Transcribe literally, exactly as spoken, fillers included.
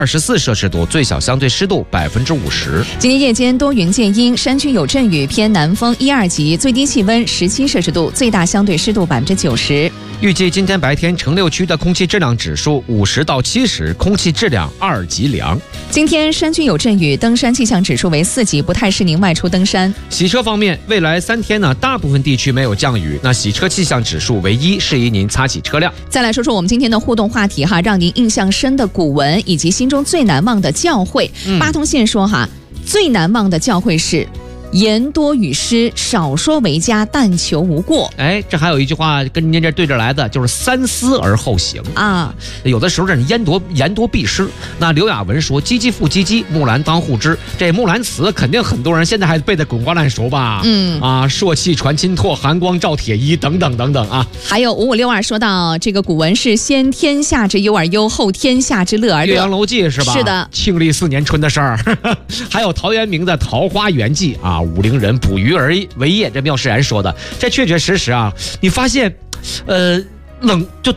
二十四摄氏度，最小相对湿度百分之五十。 今天夜间多云见阴，山区有阵雨，偏南风一二级，最低气温十七摄氏度，最大相对湿度百分之九十。 预计今天白天城六区的空气质量指数五十到七十，空气质量二级良。 今天山区有阵雨，登山气象指数为四级，不太适您外出登山。 洗车方面，未来三天呢，大部分地区没有降雨，那洗车气象指数为一，适宜您擦洗车辆。 再来说说我们今天的互动话题哈，让您印象深的古文以及心中最难忘的教诲。嗯、八通线说哈，最难忘的教诲是言多语失，少说为佳，但求无过。 哎，这还有一句话跟您这对着来的，就是三思而后行啊。有的时候这言多言多必失。那刘亚文说：“唧唧复唧唧，木兰当户织。”这木兰辞肯定很多人现在还背得滚瓜烂熟吧？嗯啊，朔气传金柝，寒光照铁衣等等等等啊。 还有五五六二说到这个古文是先天下之忧而忧，后天下之乐而乐。 岳阳楼记是吧？ 是的， 庆历四年春的事儿。还有陶渊明的《桃花源记》啊。武陵人捕鱼而为业，这妙释然说的，这确确实实啊。你发现，呃，冷就